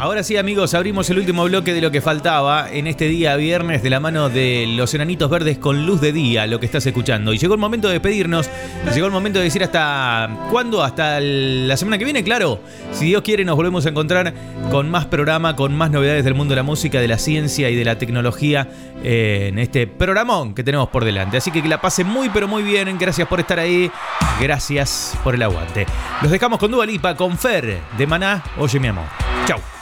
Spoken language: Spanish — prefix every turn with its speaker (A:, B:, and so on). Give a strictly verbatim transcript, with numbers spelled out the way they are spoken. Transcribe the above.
A: Ahora sí, amigos, abrimos el último bloque de lo que faltaba en este día viernes de la mano de los Enanitos Verdes con Luz de Día, lo que estás escuchando. Y llegó el momento de despedirnos, llegó el momento de decir hasta cuándo, hasta la semana que viene, claro. Si Dios quiere, nos volvemos a encontrar con más programa, con más novedades del mundo de la música, de la ciencia y de la tecnología eh, en este programón que tenemos por delante. Así que que la pasen muy, pero muy bien. Gracias por estar ahí. Gracias por el aguante. Los dejamos con Dua Lipa, con Fer de Maná. Oye, mi amor. Chau.